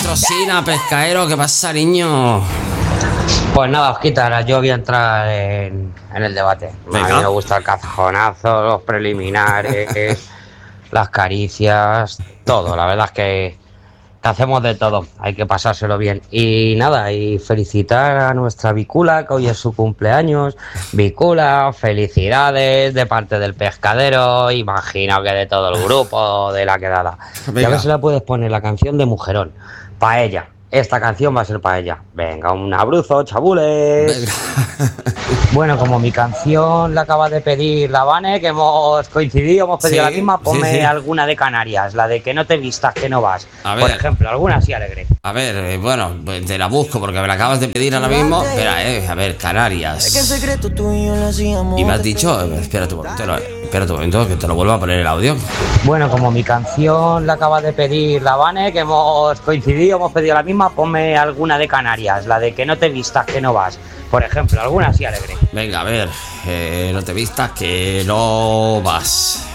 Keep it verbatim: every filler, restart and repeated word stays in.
Rosina, pescaero, ¿qué pasa, niño? Pues nada, Osquita, ahora yo voy a entrar en, en el debate. Venga. A mí me gusta el cazajonazo, los preliminares, las caricias, todo. La verdad es que, que hacemos de todo, hay que pasárselo bien. Y nada, y felicitar a nuestra Vicula, que hoy es su cumpleaños. Vicula, felicidades de parte del pescadero, imagino que de todo el grupo, de la quedada. Y a ver si la puedes poner la canción de Mujerón, pa' ella. Esta canción va a ser para ella. Venga, un abrazo, chabules. Bueno, como mi canción la acaba de pedir la Vane, que hemos coincidido, hemos pedido Sí, la misma, ponme sí, sí. alguna de Canarias, la de que no te vistas, que no vas. A Por ver. ejemplo, alguna así alegre. A ver, eh, bueno, pues te la busco porque me la acabas de pedir ahora mismo. Espera, eh, a ver, Canarias. Y me has dicho, eh, espérate un momento, no, espérate un momento, que te lo vuelvo a poner el audio. Bueno, como mi canción la acaba de pedir la Vane, que hemos coincidido, hemos pedido la misma, ponme alguna de Canarias, la de que no te vistas, que no vas. Por ejemplo, alguna así alegre. Venga, a ver, eh, no te vistas que no vas.